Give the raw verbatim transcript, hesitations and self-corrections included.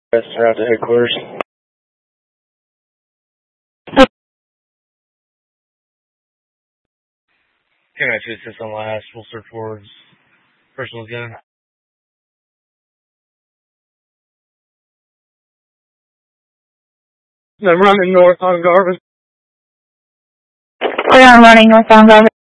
That's around to headquarters. Can I assist on last? We'll search for his personal gun. I'm running north on Garvin. Clear on running north on Garvin.